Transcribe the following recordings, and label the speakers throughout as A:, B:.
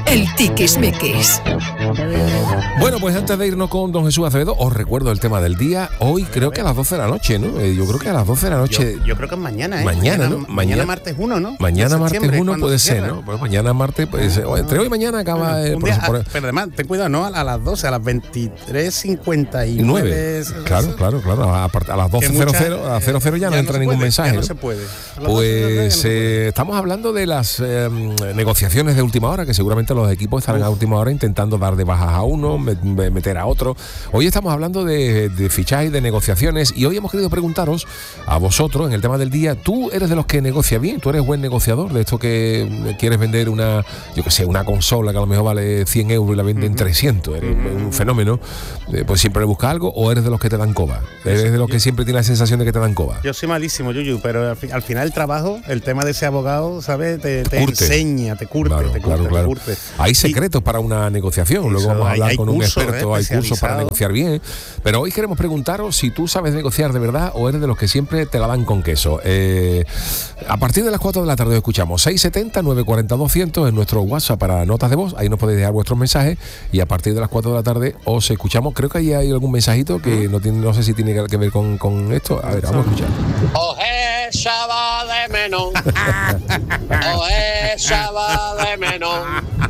A: el tiquismiquis.
B: Bueno, pues antes de irnos con don Jesús Acevedo, os recuerdo el tema del día. Hoy creo que a las 12 de la noche, ¿no? Yo creo que a las 12 de la noche.
C: Yo creo que es mañana, ¿eh?
B: Mañana, ¿no?
C: Mañana martes 1, ¿no?
B: Mañana martes 1 puede ser, ¿no? Pues mañana martes, pues, entre hoy y mañana acaba.
C: Pero además, ten cuidado, ¿no? A las 12, a las 23:59.
B: Claro. A las 12:00, a las 00 ya no entra ningún mensaje.
C: No se puede.
B: Pues estamos hablando de las negociaciones de última hora, que seguramente los equipos estarán a última hora intentando dar de bajas a uno, meter a otro. Hoy estamos hablando de fichajes, de negociaciones, y hoy hemos querido preguntaros a vosotros en el tema del día. ¿Tú eres de los que negocia bien? ¿Tú eres buen negociador de esto que quieres vender una consola que a lo mejor vale 100 euros y la venden 300? ¿Eres un fenómeno? Pues siempre le buscas algo, o eres de los que te dan coba. ¿Eres de los que siempre tiene la sensación de que te dan coba?
C: Yo soy malísimo, Yuyu, pero al final el trabajo, el tema de ser abogado, ¿sabes? Te enseña, te curte.
B: Hay secretos para una negociación. Luego vamos a hablar con un experto. Hay cursos para negociar bien. Pero hoy queremos preguntaros si tú sabes negociar de verdad o eres de los que siempre te la dan con queso. A partir de las 4 de la tarde escuchamos 670-940-200 en nuestro WhatsApp para notas de voz. Ahí nos podéis dejar vuestros mensajes, y a partir de las 4 de la tarde os escuchamos. Creo que ahí hay algún mensajito que no sé si tiene que ver con esto. A ver, vamos a escuchar.
D: Oje, chaval de menos. Oje, chaval de menos.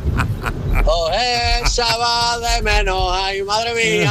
D: Oje, chaval de menos. Ay, madre mía.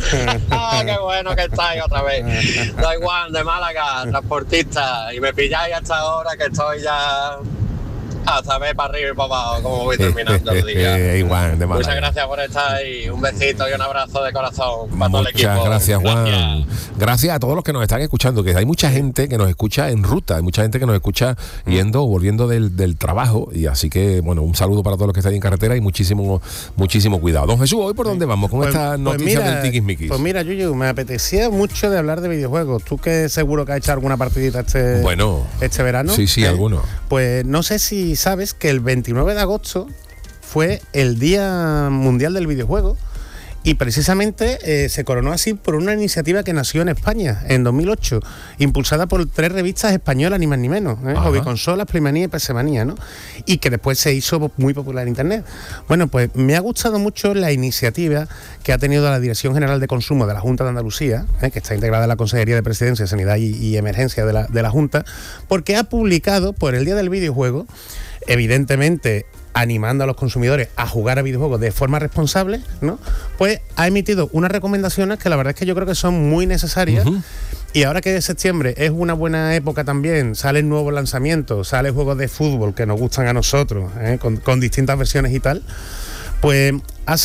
D: Qué bueno que estáis otra vez. Soy Juan de Málaga, transportista, y me pilláis hasta ahora que estoy ya hasta ver para arriba y para abajo como voy terminando el día.
B: Juan de Málaga.
D: Muchas gracias por estar ahí. Un besito y un abrazo de corazón para todo el equipo.
B: Muchas gracias, Juan. Gracias a todos los que nos están escuchando, que hay mucha gente que nos escucha en ruta, hay mucha gente que nos escucha yendo o volviendo del trabajo, y así que, bueno, un saludo para todos los que están en carretera y muchísimo cuidado. Don Jesús, ¿hoy por dónde vamos con esta noticia del tiquismiquis?
C: Pues mira, Yuyu, me apetecía mucho de hablar de videojuegos. Tú que seguro que has hecho alguna partidita este verano.
B: Sí, alguno.
C: Pues no sé si sabes que el 29 de agosto fue el Día Mundial del Videojuego, y precisamente se coronó así por una iniciativa que nació en España en 2008, impulsada por 3 revistas españolas, ni más ni menos, Hobby Consolas, Playmanía y PC-Manía, ¿no? Y que después se hizo muy popular en Internet. Bueno, pues me ha gustado mucho la iniciativa que ha tenido la Dirección General de Consumo de la Junta de Andalucía, que está integrada en la Consejería de Presidencia, Sanidad y Emergencia de la Junta, porque ha publicado, por el Día del Videojuego, evidentemente animando a los consumidores a jugar a videojuegos de forma responsable, ¿no? Pues ha emitido unas recomendaciones que la verdad es que yo creo que son muy necesarias. Y ahora que septiembre es una buena época también, salen nuevos lanzamientos, salen juegos de fútbol que nos gustan a nosotros, con distintas versiones y tal, pues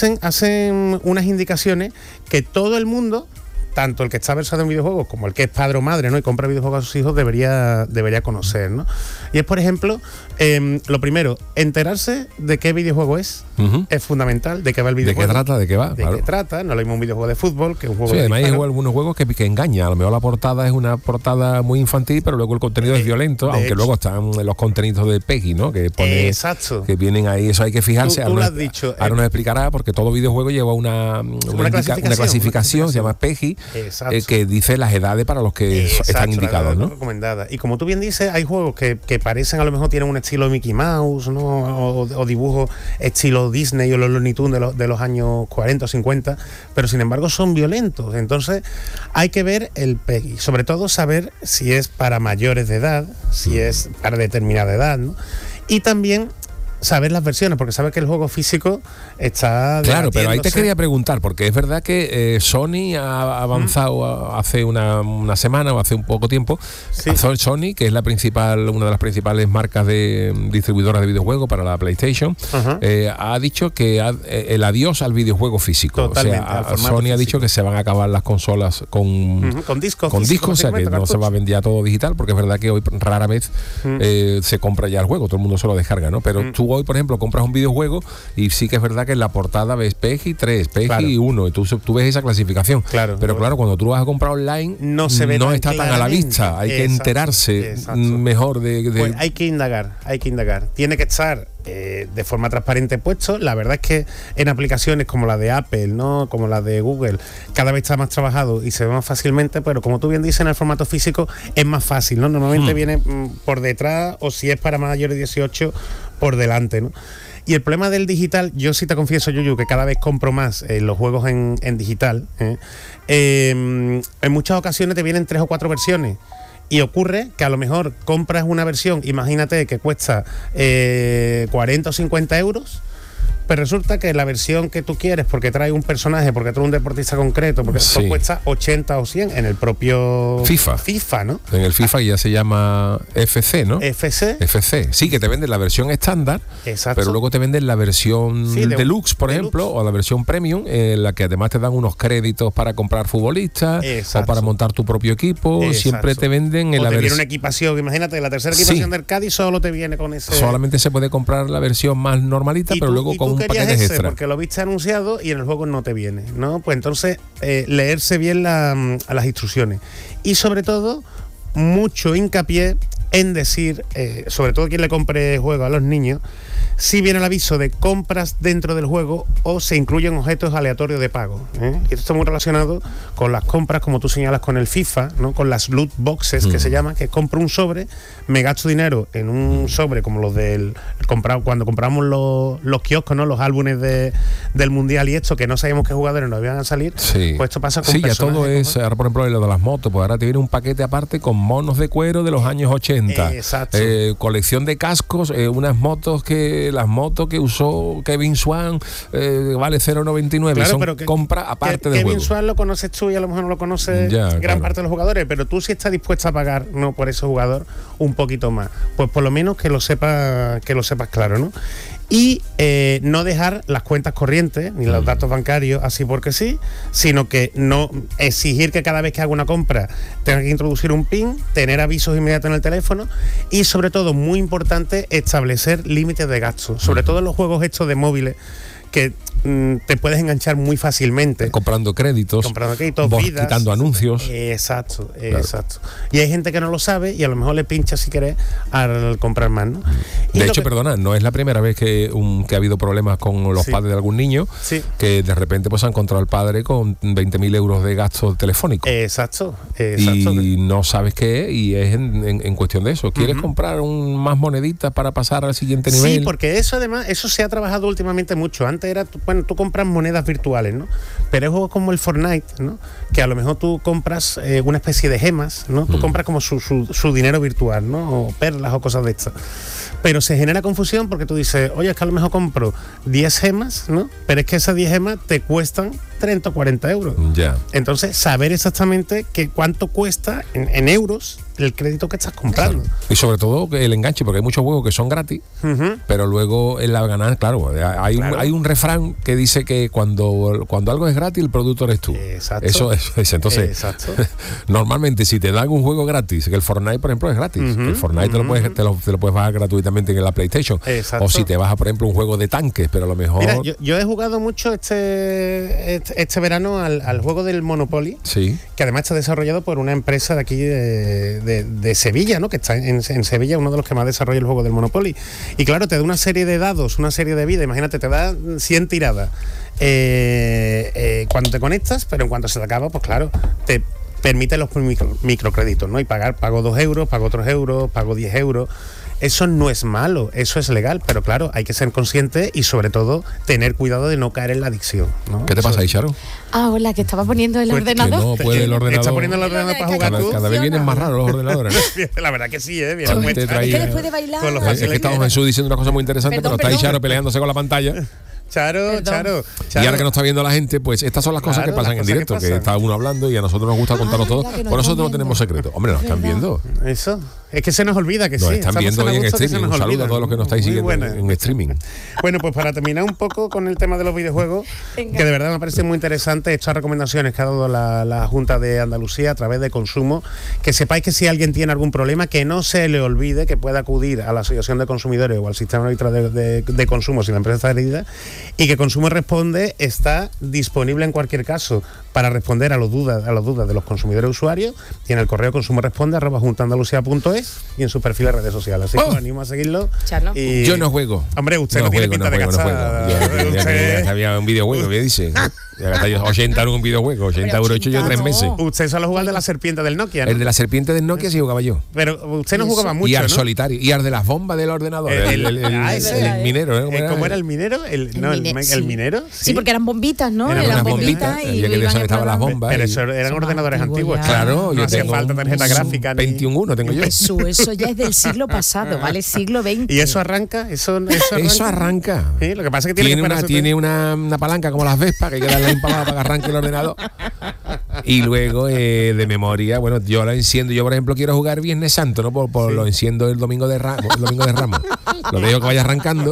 C: hacen unas indicaciones que todo el mundo, tanto el que está versado en videojuegos como el que es padre o madre, ¿no?, y compra videojuegos a sus hijos, debería conocer, ¿no? Y es, por ejemplo, lo primero, enterarse de qué videojuego es fundamental, de qué va el videojuego.
B: ¿De qué trata?
C: ¿De qué trata? No es lo mismo un videojuego de fútbol que un juego de
B: además hay algunos juegos que engañan. A lo mejor la portada es una portada muy infantil, pero luego el contenido es violento, aunque luego están los contenidos de PEGI, ¿no?, que pone,
C: exacto,
B: que vienen ahí. Eso hay que fijarse.
C: Tú lo has dicho.
B: Ahora nos explicará, porque todo videojuego lleva una clasificación, se llama PEGI, que dice las edades para los que están indicados, ¿no?
C: Recomendadas. Y como tú bien dices, hay juegos que parecen, a lo mejor tienen un estilo Mickey Mouse, ¿no?, o dibujos estilo Disney o los Looney Tunes de los años 40 o 50, pero sin embargo son violentos. Entonces hay que ver el PEGI, sobre todo saber si es para mayores de edad, si es para determinada edad, ¿no? Y también saber las versiones, porque sabes que el juego físico está...
B: Claro, pero ahí te quería preguntar, porque es verdad que Sony ha avanzado hace una semana o hace un poco tiempo.
C: Sí.
B: Sony, que es una de las principales marcas de distribuidoras de videojuegos para la PlayStation, ha dicho que el adiós al videojuego físico.
C: Totalmente,
B: o sea, Sony ha dicho que se van a acabar las consolas con discos, o sea, que no se va a vender ya todo digital, porque es verdad que hoy rara vez se compra ya el juego, todo el mundo se lo descarga, ¿no? Pero tú hoy, por ejemplo, compras un videojuego y sí que es verdad que en la portada ves PEGI 3, PEGI 1, y tú ves esa clasificación. Pero claro, cuando tú vas a comprar online no está tan a la vista, hay que enterarse mejor de...
C: Pues hay que indagar. Tiene que estar de forma transparente puesto. La verdad es que en aplicaciones como la de Apple, ¿no?, como la de Google, cada vez está más trabajado y se ve más fácilmente, pero como tú bien dices, en el formato físico es más fácil, ¿no? Normalmente viene por detrás, o si es para mayores de 18, por delante, ¿no? Y el problema del digital, yo sí te confieso, Yuyu, que cada vez compro más los juegos en digital. En muchas ocasiones te vienen 3 o 4 versiones. Y ocurre que a lo mejor compras una versión, imagínate, que cuesta 40 o 50 euros, pero resulta que la versión que tú quieres, porque trae un personaje, porque trae un deportista concreto, porque eso cuesta 80 o 100 en el propio FIFA, ¿no?
B: En el FIFA ya se llama FC, ¿no? FC. Sí, que te venden la versión estándar, pero luego te venden la versión deluxe, por ejemplo, o la versión premium, en la que además te dan unos créditos para comprar futbolistas o para montar tu propio equipo. Siempre te venden en la versión.
C: Una equipación, imagínate, la tercera equipación del Cádiz solo te viene con ese.
B: Solamente se puede comprar la versión más normalita, pero luego con un paquete extra.
C: Porque lo viste anunciado y en el juego no te viene, ¿no? Pues entonces leerse bien a las instrucciones y sobre todo mucho hincapié en decir, sobre todo quien le compre juego a los niños, si viene el aviso de compras dentro del juego o se incluyen objetos aleatorios de pago. Y esto está muy relacionado con las compras, como tú señalas con el FIFA, ¿no? Con las loot boxes que se llama, que compro un sobre, me gasto dinero en un sobre como los del cuando compramos los kioscos, ¿no? Los álbumes del Mundial y esto, que no sabíamos qué jugadores nos iban a salir. Pues esto pasa con
B: ya todo es, ahora por ejemplo lo de las motos, pues ahora te viene un paquete aparte con monos de cuero de los años 80. Colección de cascos, unas motos las motos que usó Kevin Swan, vale 0,99.
C: Claro,
B: son
C: pero
B: compras aparte del juego.
C: Kevin Swan lo conoces tú y a lo mejor no lo conoce gran parte de los jugadores, pero tú sí estás dispuesta a pagar, no por ese jugador, un poquito más. Pues por lo menos que lo sepas claro, ¿no? Y no dejar las cuentas corrientes ni los datos bancarios así porque sí, sino que no exigir que cada vez que haga una compra tenga que introducir un PIN, tener avisos inmediatos en el teléfono y sobre todo, muy importante, establecer límites de gasto, sobre todo en los juegos estos de móviles que te puedes enganchar muy fácilmente.
B: Comprando créditos,
C: vidas,
B: quitando anuncios.
C: Exacto. Y hay gente que no lo sabe y a lo mejor le pincha si querés al comprar más, ¿no?
B: De hecho, perdona, no es la primera vez que ha habido problemas con los padres de algún niño, que de repente pues ha encontrado al padre con 20.000 euros de gasto telefónico.
C: Exacto.
B: Y no sabes qué es, y es en cuestión de eso. ¿Quieres comprar más moneditas para pasar al siguiente nivel?
C: Sí, porque eso además, eso se ha trabajado últimamente mucho. Antes era, tú compras monedas virtuales, ¿no? Pero hay juegos como el Fortnite, ¿no? Que a lo mejor tú compras una especie de gemas, ¿no? Tú compras como su dinero virtual, ¿no? O perlas o cosas de estas. Pero se genera confusión porque tú dices, oye, es que a lo mejor compro 10 gemas, ¿no? Pero es que esas 10 gemas te cuestan 30 o 40 euros. Entonces, saber exactamente cuánto cuesta en euros el crédito que estás comprando.
B: Claro. Y sobre todo el enganche, porque hay muchos juegos que son gratis, pero luego en la ganancia, claro, hay un refrán que dice que cuando algo es gratis, el producto eres tú. Eso es. Entonces, normalmente si te dan un juego gratis, que el Fortnite, por ejemplo, es gratis, el Fortnite te lo puedes bajar gratuitamente en la PlayStation. O si te bajas, por ejemplo, un juego de tanques, pero a lo mejor...
C: Mira, yo he jugado mucho este verano al juego del Monopoly, que además está desarrollado por una empresa de aquí de Sevilla, ¿no? Que está en Sevilla, uno de los que más desarrolla el juego del Monopoly. Y claro, te da una serie de dados, una serie de vida. Imagínate, te da 100 tiradas cuando te conectas, pero en cuanto se te acaba, pues claro, te permite los microcréditos, ¿no? Y pago 2 euros, pago 3 euros, pago 10 euros. Eso no es malo, eso es legal, pero claro, hay que ser consciente y sobre todo tener cuidado de no caer en la adicción, ¿no?
B: ¿Qué te pasa ahí, Charo?
A: Hola, que estaba poniendo el ordenador.
B: Que no puede el ordenador.
C: ¿Estás poniendo el ordenador para jugar tú?
B: Cada vez vienen más raros los ordenadores.
C: La verdad que sí,
A: Es que después de bailar...
B: Es que estamos Jesús diciendo una cosa muy interesante, pero está ahí Charo peleándose con la pantalla.
C: Charo.
B: Y ahora que no está viendo la gente, pues estas son las cosas que pasan en directo, que está uno hablando y a nosotros nos gusta contarlo todo. Por nosotros no tenemos secreto. Hombre, nos están viendo.
C: Eso. Es que se nos olvida que
B: nos están viendo hoy en streaming. Un saludo a todos los que nos estáis siguiendo en streaming.
C: Bueno, pues para terminar un poco con el tema de los videojuegos, que de verdad me parece muy interesante estas recomendaciones que ha dado la Junta de Andalucía a través de Consumo, que sepáis que si alguien tiene algún problema, que no se le olvide que pueda acudir a la Asociación de Consumidores o al Sistema Arbitral de Consumo si la empresa está herida, y que Consumo Responde está disponible en cualquier caso para responder a las dudas de los consumidores usuarios y en el correo consumoresponde@juntaandalucía.es y en sus perfiles de redes sociales. Así que os animo a seguirlo. Y...
B: Yo no juego.
C: Hombre, usted no tiene pinta de gastar.
B: Ya había un videojuego, ¿qué dice? Ya gasté 80 euros en un videojuego, 80 euros hecho yo 3 meses.
C: Usted solo jugaba el de la serpiente del Nokia, ¿no?
B: El de la serpiente del Nokia sí jugaba yo.
C: Pero usted no jugaba mucho,
B: y al
C: ¿no?
B: solitario. Y al de las bombas del ordenador. El minero, ¿eh?
C: ¿Cómo era el minero? ¿El minero?
A: Sí, porque eran bombitas, ¿no?
B: Eran unas bombitas. Y que de eso estaban las bombas.
C: Pero eso eran ordenadores antiguos.
B: Claro,
C: no hacía falta tarjeta gráfica.
B: 21 tengo yo.
A: Eso ya es del siglo pasado, ¿vale? Siglo XX.
C: ¿Y eso arranca? Eso
B: arranca.
C: Sí, lo que pasa es que
B: tiene una palanca como las Vespas que hay que darle empalada para que arranque el ordenador. Y luego de memoria, bueno, yo la enciendo. Yo, por ejemplo, quiero jugar Viernes Santo, ¿no? Lo enciendo el domingo de Ramos. Lo dejo que vaya arrancando.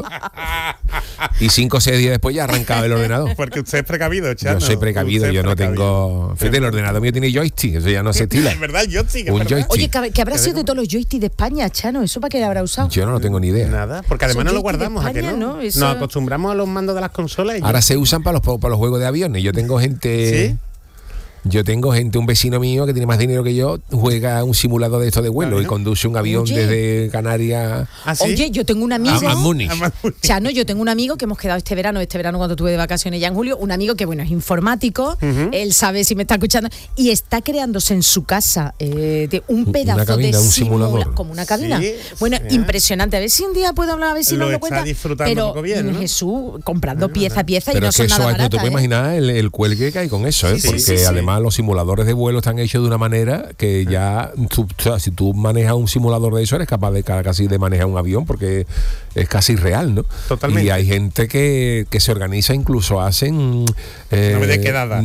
B: Y 5 o 6 días después ya arrancaba el ordenador.
C: Porque usted es precavido, Chano.
B: Yo soy precavido, yo no tengo... Fíjate, el ordenador mío tiene joystick, eso ya no se estila.
C: Es verdad, el joystick.
B: Un joystick.
A: Oye, ¿qué habrá sido de todos los joysticks de España, Chano? ¿Eso para qué habrá usado?
B: Yo no lo tengo ni idea.
C: Nada, porque además no lo guardamos, ¿a qué
A: España,
C: no?
A: ¿no? Eso...
C: Nos acostumbramos a los mandos de las consolas.
B: Ahora se usan para los juegos de aviones. Yo tengo gente...
C: ¿Sí?
B: Yo tengo un vecino mío que tiene más dinero que yo, juega un simulador de esto de vuelo y conduce un avión desde Canarias.
C: ¿Ah, sí?
A: Oye, yo tengo un amigo.
B: A Múnich.
A: Chano, yo tengo un amigo que hemos quedado este verano cuando tuve de vacaciones ya en julio, un amigo que, bueno, es informático, él sabe si me está escuchando, y está creándose en su casa de un pedazo
B: cabina,
A: de
B: un simulador.
A: Como una cabina.
C: Sí,
A: bueno, impresionante. A ver si un día puedo hablar, a ver si nos lo cuenta.
C: Disfrutando
A: pero
C: un poco bien, ¿no?
A: Jesús, comprando pieza a pieza y
B: pero
A: no
B: es que
A: son
B: eso
A: nada
B: no te
A: baratas,
B: puedes imaginar el cuelgue que hay con eso, ¿eh?
C: Sí,
B: porque además los simuladores de vuelo están hechos de una manera que ya si tú manejas un simulador de eso eres capaz de casi de manejar un avión porque es casi real, ¿no?
C: Totalmente.
B: Y hay gente que se organiza, incluso hacen
C: no me des quedadas.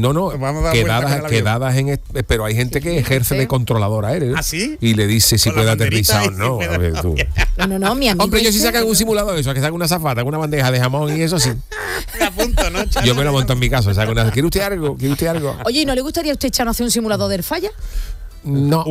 B: quedadas pero hay gente que ejerce de controlador aéreo.
C: ¿Ah, sí?
B: Y le dice si puede aterrizar o no. A ver, tú.
A: No, mi amigo.
B: Hombre, yo sí sacan un simulador de eso, que saca una zafata, una bandeja de jamón y eso sí.
C: Me apunto, ¿no, Chano?
B: Yo me lo monto en mi casa, saco una. ¿Quiere usted algo?
A: Oye, ¿y no le gustaría a usted, Chano, hacer un simulador del falla?
B: No.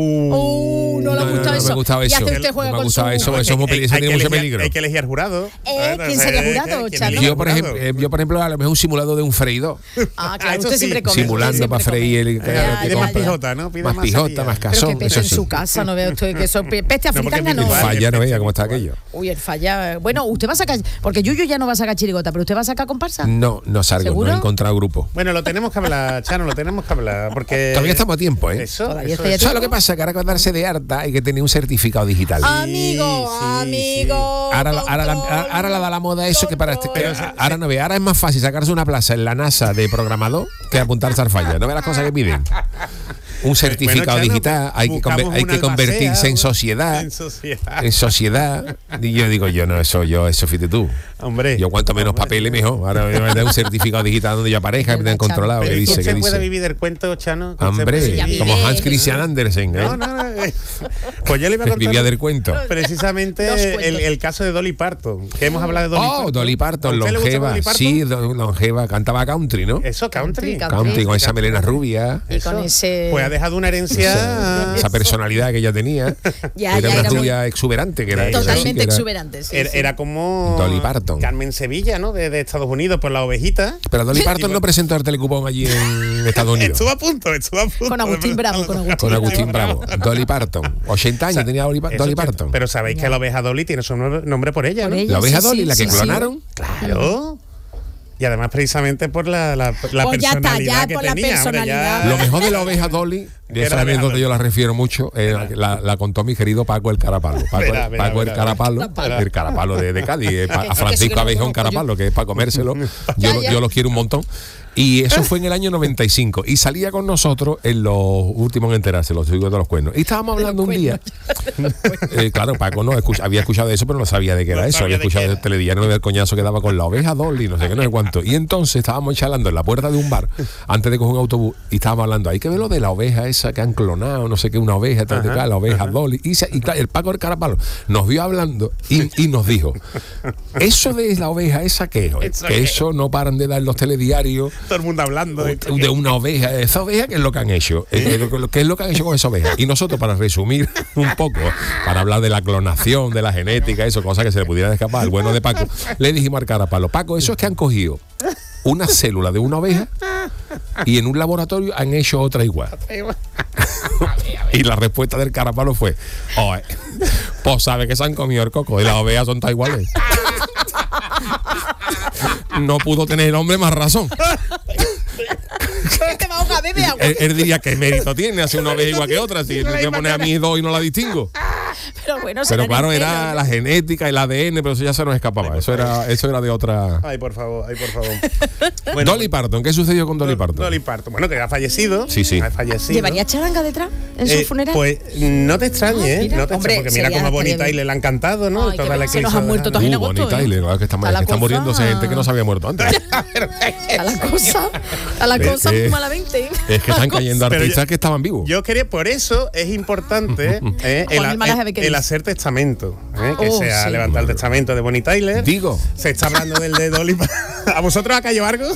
A: No le gusta eso.
B: No me gustaba eso.
A: Y hace usted juega
B: no me
A: con
B: gustaba
A: su...
B: eso es muy peligroso, tiene mucho peligro.
C: Hay que elegir al jurado.
A: ¿Quién sería jurado, Chano?
B: Yo, por ejemplo, a lo mejor un simulador de un freidor.
A: Ah, claro,
C: eso
A: usted
C: sí.
A: siempre come.
B: Simulando para freír el...
C: Pide más pijota, ¿no? Pide
B: más pijota, más
A: Pero
B: casón.
A: que peso en su casa, no vea usted que eso... Peste africana no.
B: Falla, no veía cómo está aquello.
A: Uy, el falla... Bueno, usted va a sacar... Porque Yuyu ya no va a sacar chirigota, pero usted va a sacar comparsa.
B: No salgo,
A: ¿seguro?
B: no he encontrado grupo.
C: Bueno, lo tenemos que hablar, Chano, porque...
B: Todavía estamos a tiempo, ¿eh?
C: Eso.
B: ¿Sabes lo que pasa? Que ahora que darse de harta hay que tener un certificado digital.
A: Amigo.
B: Ahora la da la moda eso que para ahora no ve, ahora es más fácil sacarse una plaza en la NASA de programador que apuntarse al falla. No ve las cosas que piden. Un certificado digital, hay que convertirse en sociedad. En sociedad. Y yo digo, eso fíjate tú.
C: Hombre.
B: Yo cuanto menos papeles mejor. Ahora me voy a dar un certificado digital donde yo aparezca, me tengan controlado.
C: Pero
B: ¿Qué dice?
C: ¿Usted puede vivir del cuento, Chano?
B: Hombre, como Hans Christian Andersen.
C: No. Pues yo le iba a contar.
B: Vivía del cuento.
C: Precisamente el caso de Dolly Parton, que hemos hablado de Dolly Parton.
B: Dolly Parton, longeva. Sí, longeva. Cantaba country, ¿no?
C: Eso, country.
B: Country, con esa melena rubia.
A: Y con ese...
C: Pues ha dejado una herencia...
B: Esa personalidad que ella tenía. Era una rubia exuberante. Que era
A: totalmente exuberante.
C: Era como...
B: Dolly Parton.
C: Carmen Sevilla, ¿no? De Estados Unidos, por la ovejita.
B: Pero Dolly Parton no presentó el telecupón allí en Estados Unidos.
C: Estuvo a punto.
A: Con Agustín Bravo.
B: Con Agustín Bravo. Dolly Parton. 80 años tenía Dolly Parton.
C: Pero sabéis que la oveja Dolly tiene su nombre por ella, ¿no?
B: La oveja Dolly, la que clonaron.
C: Claro. Y además precisamente por la personalidad que tenía.
B: Lo mejor de la oveja Dolly, de esa anécdota yo la refiero mucho, la contó mi querido Paco el Carapalo. Paco el Carapalo de Cádiz, a Francisco Abejón Carapalo, que es para comérselo. Yo lo quiero un montón. Y eso fue en el año 95. Y salía con nosotros en los últimos en enterarse, los hijos de los cuernos. Y estábamos hablando un día. Claro, Paco no había escuchado de eso, pero no sabía de qué era eso. Había escuchado del telediario del coñazo que daba con la oveja Dolly, no sé qué, no sé cuánto. Y entonces estábamos charlando en la puerta de un bar, antes de coger un autobús, y estábamos hablando, hay que ver lo de la oveja esa que han clonado, no sé qué, una oveja, la oveja Dolly. Y claro, el Paco del Carapalo nos vio hablando y nos dijo, eso de la oveja esa que eso no paran de dar los telediarios.
C: Todo el mundo hablando
B: de una oveja. Esa oveja, ¿qué es lo que han hecho? ¿Qué es lo que han hecho con esa oveja? Y nosotros, para resumir un poco, para hablar de la clonación, de la genética, eso, cosas que se le pudieran escapar al bueno de Paco, le dijimos al Carapalo, Paco, eso es que han cogido una célula de una oveja y en un laboratorio han hecho otra igual. Y la respuesta del carapalo fue: oye, pues sabe que se han comido el coco y las ovejas son todas iguales. No pudo tener el hombre más razón. Él diría que mérito tiene hacer una oveja igual que otra, si me voy a poner a mí dos y no la distingo.
A: Pero bueno,
B: pero claro, era la genética, el ADN, pero eso ya se nos escapaba. Eso era de otra.
C: Ay, por favor.
B: Bueno, Dolly Parton, ¿qué sucedió con Dolly Parton?
C: Dolly Parton, bueno, que ha fallecido.
B: Sí.
C: Ha fallecido.
A: ¿Llevaría charanga detrás en su funeral?
C: Pues no te extrañes,
A: mira,
C: no te
A: hombre,
C: extrañes, porque mira cómo a Bonnie Tyler le han cantado, ¿no?
A: Ay, toda la se nos ha muerto todos en agosto.
B: Bonnie Tyler, que está muriendo gente que no se había muerto antes.
A: A la cosa muy malamente.
B: Es que están cayendo artistas que estaban vivos.
C: Yo quería, por eso es importante el hacer testamento. Que sea levantar el testamento de Bonnie Tyler.
B: Digo.
C: Se está hablando del de Dolly. ¿A vosotros ha caído algo?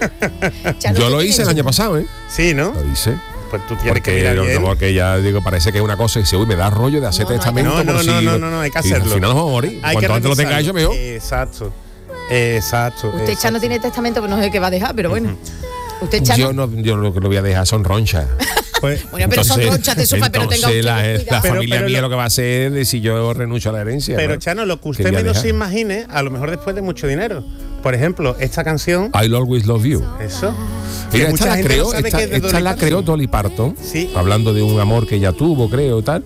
B: Yo lo hice el año pasado, ¿eh?
C: Sí, ¿no?
B: Lo hice.
C: Pues tú tienes que mirar bien.
B: Porque ya digo, parece que es una cosa y dice, uy, me da rollo de hacer testamento.
C: No, hay que hacerlo.
B: Al final nos vamos a morir. Cuanto antes lo tenga hecho, mejor.
C: Exacto.
A: Usted ya no tiene testamento, pues no sé qué va a dejar, pero bueno. Usted
B: yo lo que lo voy a dejar son ronchas.
A: Pues, bueno, pero son ronchas de sofá, pero tenga usted
B: la familia mía lo que va a hacer es si yo renuncio a la herencia.
C: Pero, Chano, lo que usted menos se imagine, a lo mejor después de mucho dinero. Por ejemplo, esta canción
B: I'll Always Love You.
C: Eso.
B: Mira, esta la creó Dolly Parton.
C: Sí.
B: Hablando de un amor que ella tuvo, creo, tal.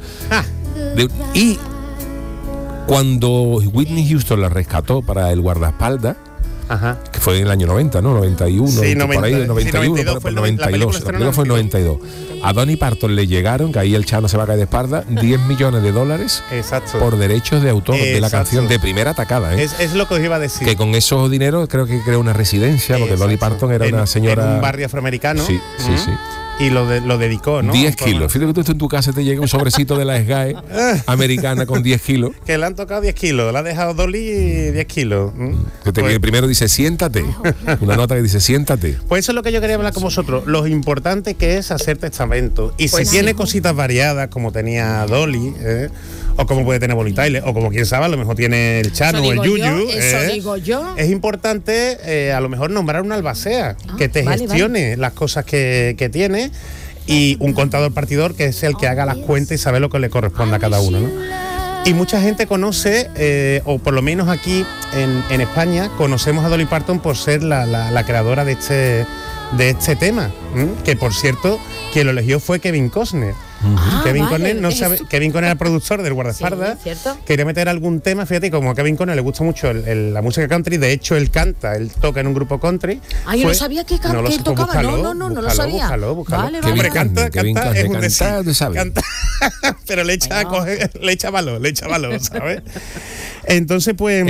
B: Y cuando Whitney Houston la rescató para el guardaespaldas, que fue en el año 90, ¿no? 91,
C: sí,
B: por ahí, 91,
C: fue
B: 92. La película fue en 92. A Dolly Parton le llegaron, que ahí el Chano se va a caer de espalda, $10 millones por derechos de autor de la canción de primera atacada.
C: Es lo que os iba a decir.
B: Que con esos dineros creo que creó una residencia, porque Dolly Parton era una señora.
C: En un barrio afroamericano.
B: Sí.
C: Y lo dedicó, ¿no?
B: 10 kilos. Fíjate que tú en tu casa te llega un sobrecito de la SGAE americana con 10 kilos.
C: Que le han tocado 10 kilos. Le ha dejado Dolly 10 kilos.
B: Que primero dice, siéntate. Una nota que dice, siéntate.
C: Pues eso es lo que yo quería hablar con vosotros. Lo importante que es hacer testamento. Y si tiene cositas variadas, como tenía Dolly, o como puede tener Bonnie Tyler, o como quién sabe, a lo mejor tiene el Chano o el Yuyu.
A: Eso digo yo.
C: Es importante, a lo mejor, nombrar una albacea que te gestione las cosas que tiene. Y un contador partidor que es el que haga las cuentas y sabe lo que le corresponde a cada uno, ¿no? Y mucha gente conoce, o por lo menos aquí en España, conocemos a Dolly Parton por ser la creadora de este tema, que por cierto, quien lo eligió fue Kevin Costner. Kevin Costner Kevin Costner era el productor del guardaespaldas.
A: Sí,
C: quería meter algún tema, fíjate, como a Kevin Costner le gusta mucho la música country, de hecho él toca en un grupo country.
A: Yo no sabía que él tocaba. No lo sabía.
C: Búscalo.
A: Vale.
C: Hombre, canta, es un decir.
B: Canta,
C: pero le echa valor, ¿sabes? Entonces, pues.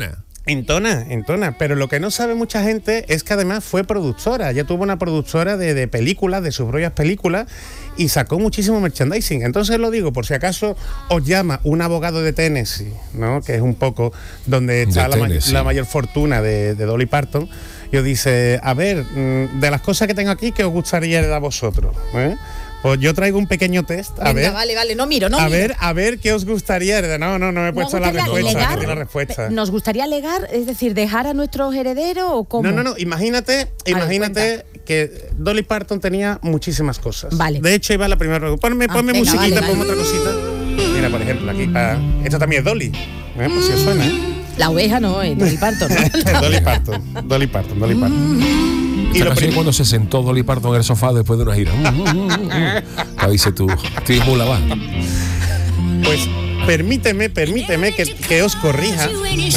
C: Entona, pero lo que no sabe mucha gente es que además fue productora. Ella tuvo una productora de películas, de sus propias películas, y sacó muchísimo merchandising. Entonces lo digo, por si acaso os llama un abogado de Tennessee, ¿no? Que es un poco donde está la mayor fortuna de Dolly Parton, y os dice, a ver, de las cosas que tengo aquí, ¿qué os gustaría heredar a vosotros? Pues yo traigo un pequeño test.
A: Vale, no miro.
C: A ver qué os gustaría heredar. No me he puesto la respuesta.
A: ¿Nos gustaría legar, es decir, dejar a nuestros herederos o cómo?
C: No. Imagínate que Dolly Parton tenía muchísimas cosas.
A: Vale.
C: De hecho, iba a la primera pregunta. Ponme musiquita, ponme otra cosita. Mira, por ejemplo, aquí. Esto también es Dolly. Pues si os suena,
A: La oveja no, es Dolly Parton.
C: Dolly Parton.
B: Y lo cuando se sentó Dolly Parton en el sofá después de una gira. Ahí dices tú, estoy muy lavado.
C: Pues permíteme que os corrija.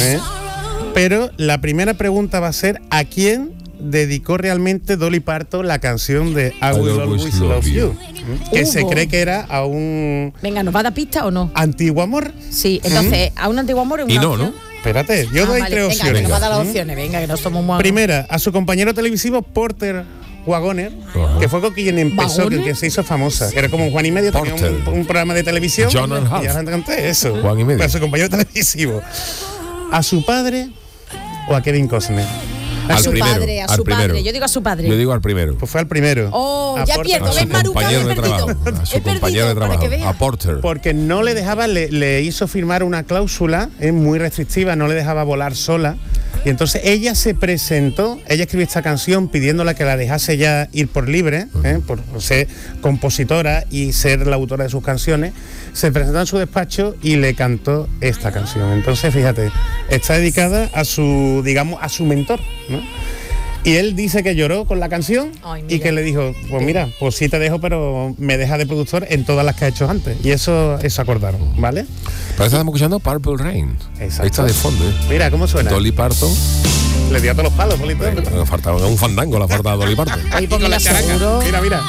C: Pero la primera pregunta va a ser: ¿a quién dedicó realmente Dolly Parton la canción de I Will Always Love You? Que se cree que era a un...
A: Venga, ¿nos va a dar pista o no?
C: ¿Antiguo amor?
A: Sí, entonces, ¿a un antiguo amor?
B: Y no.
C: Espérate, yo doy tres opciones.
A: Venga, nos va a dar las opciones, venga, que no somos muy...
C: Primera, a su compañero televisivo Porter Wagoner, que fue con quien empezó, que se hizo famosa. Era como Juan y Medio, tenía un programa de televisión.
B: John and Half.
C: Y ya canté eso.
B: Juan y Medio.
C: A su compañero televisivo. ¿A su padre o a Kevin Costner?
A: A su padre. Yo digo a su padre.
B: Yo digo al primero.
C: Pues fue al primero.
A: Ya pierdo.
B: A su compañero de trabajo. A su compañero de trabajo. A Porter.
C: Porque no le dejaba, le hizo firmar una cláusula muy restrictiva, no le dejaba volar sola. Y entonces ella se presentó, ella escribió esta canción pidiéndole que la dejase ya ir por libre, por ser compositora y ser la autora de sus canciones. Se presentó en su despacho y le cantó esta canción. Entonces, fíjate, está dedicada a su, digamos, a su mentor, ¿no? Y él dice que lloró con la canción.
A: Ay,
C: y que le dijo, pues mira, pues sí te dejo, pero me deja de productor en todas las que ha hecho antes. Y eso acordaron, ¿vale?
B: Pero estamos escuchando Purple Rain.
C: Exacto.
B: Ahí está de fondo, ¿eh?
C: Mira cómo suena.
B: Dolly Parton.
C: Le dio a todos los palos, Polito.
B: Le faltaba un fandango, la falta de Dolly Parton.
A: Ahí
C: Con
A: porque
C: la
A: la
C: characa.
A: seguro.
C: Mira, mira.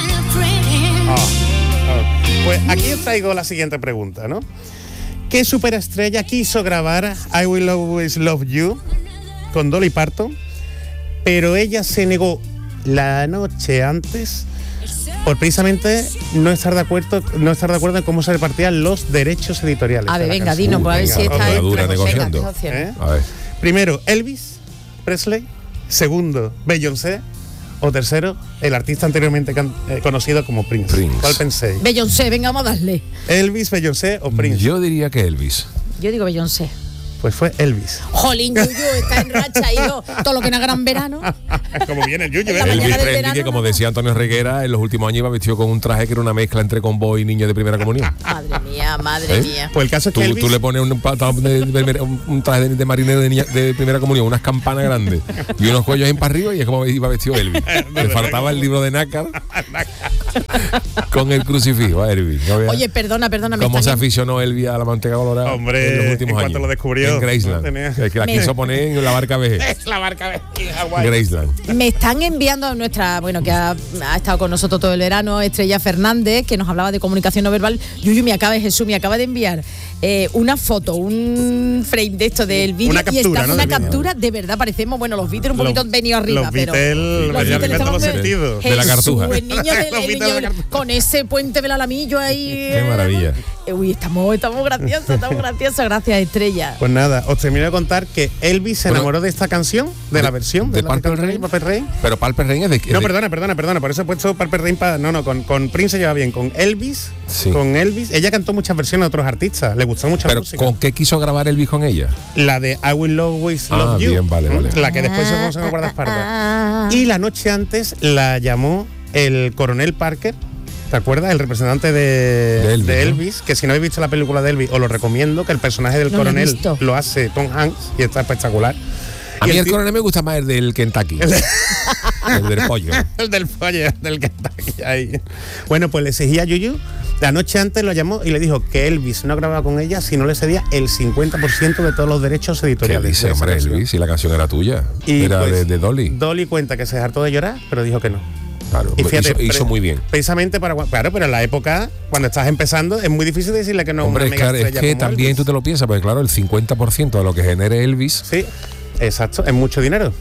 C: Pues aquí os traigo la siguiente pregunta, ¿no? ¿Qué superestrella quiso grabar I Will Always Love You con Dolly Parton, pero ella se negó la noche antes por precisamente no estar de acuerdo en cómo se repartían los derechos editoriales?
A: A ver,
C: de la
A: venga,
C: canción.
A: dinos, pues a ver si está
B: Venga, dura
A: entre
B: negociando.
A: venga, opciones.
B: A ver.
C: Primero, Elvis Presley. Segundo, Beyoncé. O tercero, el artista anteriormente conocido como Prince. ¿Cuál penséis?
A: Beyoncé, venga, vamos a darle.
C: ¿Elvis, Beyoncé o Prince?
B: Yo diría que Elvis.
A: Yo digo Beyoncé.
C: Pues fue Elvis.
A: Jolín, Yuyu, está en racha, hijo. Todo lo que no es gran verano.
C: Como viene el Yuyu,
A: La
C: ¿eh?
A: mañana
B: Elvis
A: del
B: Presley,
A: verano,
B: que como
A: no.
B: decía Antonio Reguera, en los últimos años iba vestido con un traje que era una mezcla entre convoy y niño de primera comunión.
A: Madre
B: ¿Eh?
A: mía.
C: Pues el caso es que Elvis...
B: Tú le pones un traje de marinero de primera comunión, unas campanas grandes y unos cuellos en para arriba y es como iba vestido Elvis. Le faltaba el libro de nácar con el crucifijo a Elvis. ¿No veas
A: Oye, perdona.
B: cómo se aficionó Elvis a la manteca colorada?
C: Hombre,
B: en los últimos
C: en
B: años.
C: cuanto lo descubrió,
B: En Graceland.
C: no tenía-
B: Es que la quiso poner en la barca VG.
C: Es la marca de Hawái.
B: Graceland.
A: Me están enviando a nuestra, bueno, que ha estado con nosotros todo el verano, Estrella Fernández, que nos hablaba de comunicación no verbal. Jesús me acaba de enviar una foto, un frame de esto del vídeo.
C: Una
A: Y
C: captura,
A: está
C: ¿no?
A: una
C: del vídeo.
A: captura, de verdad, parecemos, bueno, los Beatles un poquito venido arriba,
C: los
A: pero...
C: Beatles venían
A: Beatles
C: inventando los
A: estaban-
C: sentidos.
B: De la
A: Jesús,
B: cartuja.
A: el niño,
C: Los Beatles de la cartuja.
A: con ese puente del Alamillo ahí.
B: Qué maravilla.
A: Uy, estamos graciosos, gracias, Estrella.
C: Pues nada, os termino de contar que Elvis se
B: Bueno,
C: enamoró de esta canción, de la versión
B: de
C: la
B: Purple Rain.
C: Purple Rain.
B: Pero Purple Rain es de...
C: No, perdona, por eso he puesto Purple Rain para... No, con Prince se lleva bien. Con Elvis,
B: Sí.
C: ella cantó muchas versiones de otros artistas, le gustó mucho la
B: Pero
C: música.
B: ¿con qué quiso grabar Elvis con ella?
C: La de I Will Always Love You.
B: Bien, vale.
C: La que después se me guardaespaldas. Y la noche antes la llamó el coronel Parker, ¿te acuerdas? El representante de
B: Elvis, ¿no?
C: Elvis, que si no habéis visto la película de Elvis, os lo recomiendo, que el personaje del
A: No lo he
C: coronel
A: visto.
C: lo hace Tom Hanks y está espectacular.
B: A
C: Y
B: mí el
C: tío-
B: coronel me gusta más el del Kentucky. El del pollo.
C: El del pollo, del que está aquí ahí. Bueno, pues le exigía a Yuyu. La noche antes lo llamó y le dijo que Elvis no grababa con ella si no le cedía el 50% de todos los derechos
B: ¿Qué
C: editoriales.
B: dice,
C: de esa
B: hombre,
C: canción.
B: Elvis? Si la canción era tuya.
C: Y
B: Era
C: pues,
B: de Dolly.
C: Dolly cuenta que se hartó de llorar, pero dijo que no.
B: Claro,
C: Y fíjate,
B: hizo muy bien.
C: Precisamente claro, pero en la época, cuando estás empezando, es muy difícil decirle que no a
B: Hombre,
C: una
B: es
C: mega
B: que
C: estrella como
B: también
C: Elvis.
B: tú te lo piensas, porque claro, el 50% de lo que genere Elvis.
C: Sí, exacto, es mucho dinero.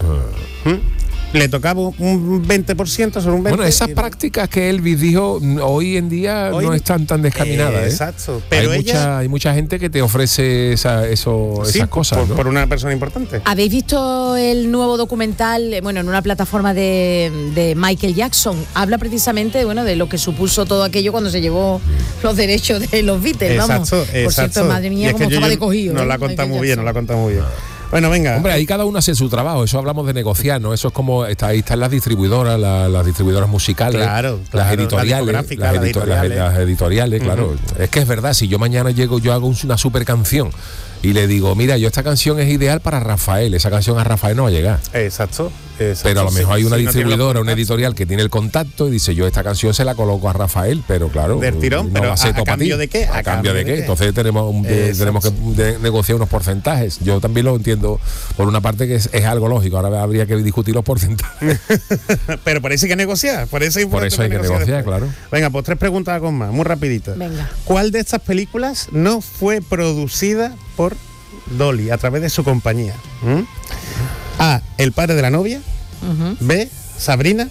C: Le tocaba un 20% sobre un 20%.
B: Bueno, esas prácticas que Elvis dijo hoy en día
C: Hoy-
B: no están tan descaminadas.
C: Exacto, pero
B: hay mucha gente que te ofrece esas cosas. ¿no?
C: por una persona importante.
A: ¿Habéis visto el nuevo documental, bueno, en una plataforma de Michael Jackson? Habla precisamente, bueno, de lo que supuso todo aquello cuando se llevó los derechos de los Beatles, vamos. Por cierto, madre
C: Y
A: mía,
C: es
A: cómo
C: que
A: estaba
C: yo
A: de cogido.
C: nos la ha contado muy bien, Bueno, venga.
B: Hombre, ahí cada uno hace su trabajo, eso hablamos de negociar, ¿no? Eso es como, ahí están las distribuidoras, las distribuidoras musicales,
C: Claro,
B: las
C: la
B: editoriales,
C: discográfica, las editoriales.
B: las editoriales, claro. Es que es verdad, si yo mañana yo hago una super canción y le digo, mira, esta canción es ideal para Rafael, esa canción a Rafael no va a llegar.
C: Exacto.
B: Pero a lo mejor hay una
C: Si no tiene
B: distribuidora,
C: los
B: una
C: contactos.
B: editorial que tiene el contacto y dice, yo esta canción se la coloco a Rafael, pero claro,
C: Del tirón,
B: no
C: pero
B: va a ser
C: ¿a
B: todo para
C: cambio
B: ti.
C: de qué?
B: ¿A cambio de qué? Entonces tenemos que negociar unos porcentajes. Yo también lo entiendo por una parte que es algo lógico, ahora habría que discutir los porcentajes.
C: Pero por eso hay que negociar. Por eso
B: hay que negociar,
C: después.
B: claro.
C: Venga, pues 3 preguntas con más, muy rapiditas.
A: Venga.
C: ¿Cuál de estas películas no fue producida por Dolly a través de su compañía? A. El padre de la novia. B. Sabrina.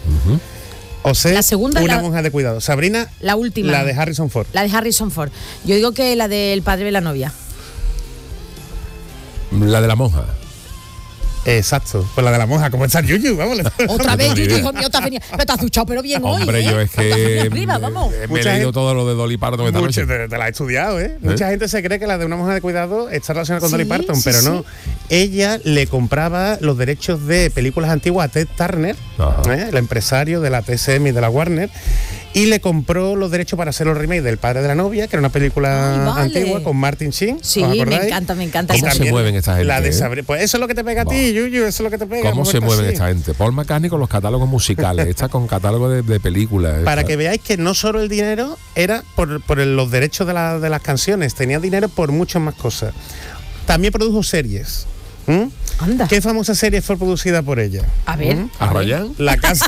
C: O C.
A: La segunda,
C: Una
A: la-
C: monja de cuidado. Sabrina,
A: La última.
C: la de Harrison Ford.
A: La de Harrison Ford. Yo digo que la del padre de la novia.
B: La de la monja.
C: Exacto, pues la de la monja, como está el Yuyu, vamos.
A: Otra vez, Yuyu, hijo mío, te has venido, pero te has duchado, pero bien
B: hombre,
A: hoy,
B: yo es que
A: arriba, vamos.
B: me he leído todo lo de Dolly Parton esta noche.
C: Te la he estudiado, ¿eh? Mucha gente se cree que la de una monja de cuidado está relacionada con Dolly Parton, pero no. Ella le compraba los derechos de películas antiguas a Ted Turner, el empresario de la TSM y de la Warner, y le compró los derechos para hacer los remakes del Padre de la Novia, que era una película antigua con Martin Sheen.
A: Sí, me encanta.
B: ¿Cómo se mueven esta gente?
C: La de pues eso es lo que te pega a ti, Yuyu, eso es lo que te pega.
B: ¿Cómo se mueven esta gente? Paul McCartney con los catálogos musicales, esta con catálogos de películas.
C: Para que veáis que no solo el dinero era por los derechos de las canciones, tenía dinero por muchas más cosas. También produjo series.
A: Anda.
C: ¿Qué famosa serie fue producida por ella?
A: A ver.
B: ¿A Ryan?
C: La casa.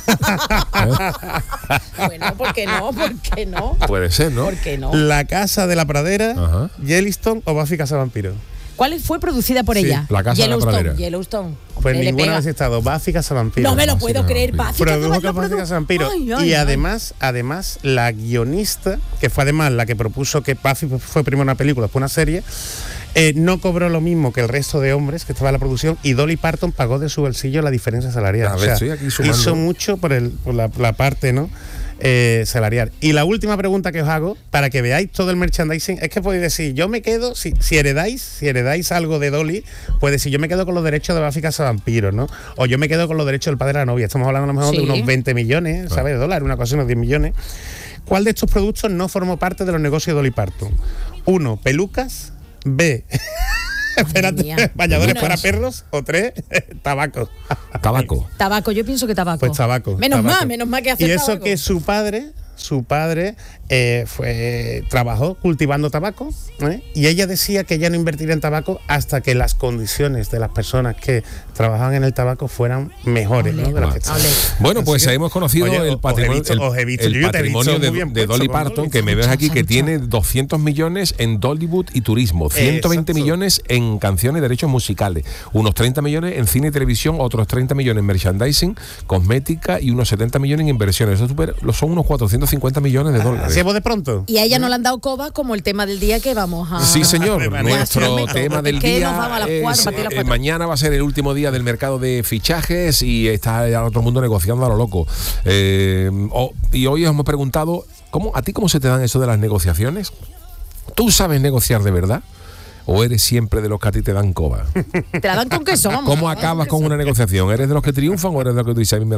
A: Bueno, ¿por qué no? ¿Por qué no?
B: Puede ser, ¿no?
A: ¿Por qué no?
C: La Casa de la Pradera, Yellowstone o Buffy Cazavampiros.
A: ¿Cuál fue producida por ella?
B: La Casa de la Pradera.
A: Yellowstone.
C: Pues ninguna vez he estado. Buffy Cazavampiros.
A: No me lo puedo creer. Buffy
C: Cazavampiros. Y además, la guionista, que fue además la que propuso que Buffy fue primero una película, después una serie, no cobró lo mismo que el resto de hombres que estaba en la producción, y Dolly Parton pagó de su bolsillo la diferencia salarial.
B: A ver, estoy aquí sumando.
C: Hizo mucho por la parte, ¿no? Salarial. Y la última pregunta que os hago, para que veáis todo el merchandising, es que podéis decir, yo me quedo, si heredáis algo de Dolly, pues decir, yo me quedo con los derechos de Buffy Cazavampiros, ¿no? O yo me quedo con los derechos del Padre de la Novia. Estamos hablando a lo mejor de unos 20 millones, ¿sabes? De dólares, una cosa, unos 10 millones. ¿Cuál de estos productos no formó parte de los negocios de Dolly Parton? 1, pelucas. B, espérate, bañadores para perros. O 3, tabaco.
A: Tabaco, yo pienso que tabaco.
C: Pues tabaco.
A: Menos mal que hace
C: y eso
A: tabaco.
C: Que su padre trabajó cultivando tabaco, y ella decía que ella no invertiría en tabaco hasta que las condiciones de las personas que trabajaban en el tabaco fueran mejores, ¿no? De las que
B: bueno, pues hemos conocido el patrimonio, de Dolly Parton, que me ves aquí que tiene 200 millones en Dollywood y turismo, 120 millones en canciones y derechos musicales, unos 30 millones en cine y televisión, otros 30 millones en merchandising, cosmética y unos 70 millones en inversiones. Eso son unos 450 millones de dólares.
C: ¿Hacemos de pronto?
A: Y a ella no le han dado coba como el tema del día que vamos a...
B: Sí, señor. Nuestro tema del día es, mañana va a ser el último día del mercado de fichajes y está ya todo el mundo negociando a lo loco. Y hoy os hemos preguntado, ¿a ti cómo se te dan eso de las negociaciones? ¿Tú sabes negociar de verdad? ¿O eres siempre de los que a ti te dan coba?
A: Te la dan con queso, vamos.
B: ¿Cómo acabas con una negociación? ¿Eres de los que triunfan o eres de los que tú dices, a mí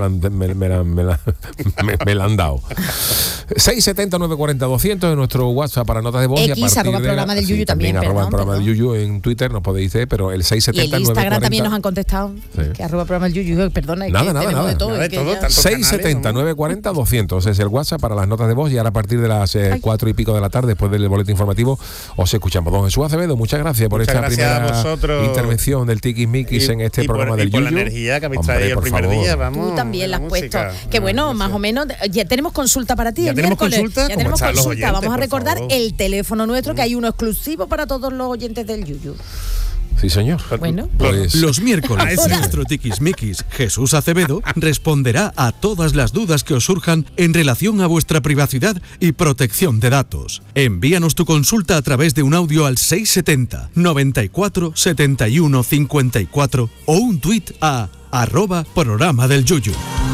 B: me la han dado? 670-940-200 es nuestro WhatsApp para notas de voz.
A: X, y a partir de programa del Yuyu también.
B: Arroba programa del Yuyu en Twitter nos podéis decir, pero el 670-940.
A: Y el Instagram también nos han contestado. Que arroba programa del Yuyu, perdona.
B: Nada.
A: De todo.
B: 670-940-200 es el WhatsApp para las notas de voz, y ahora a partir de las 4 y pico de la tarde, después del boletín informativo, os escuchamos. Don Jesús Acevedo, muchas gracias por esta primera intervención del Tiquismiquis en este programa del Yuyu.
C: Y por la energía que habéis traído el primer día, vamos.
A: Tú también la has puesto. Que bueno, más o menos, ya tenemos consulta para ti.
C: Ya tenemos consulta.
A: Vamos a recordar el teléfono nuestro, que hay uno exclusivo para todos los oyentes del Yuyu.
B: Sí, señor.
A: Bueno,
E: pues los miércoles nuestro Tiquismiquis Jesús Acevedo responderá a todas las dudas que os surjan en relación a vuestra privacidad y protección de datos. Envíanos tu consulta a través de un audio al 670 94 71 54 o un tuit a @programa del Yuyu.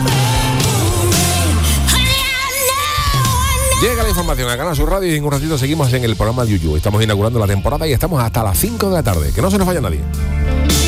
B: Llega la información a Canal Sur Radio y en un ratito seguimos en el programa de Yuyu. Estamos inaugurando la temporada y estamos hasta las 5 de la tarde. Que no se nos vaya nadie.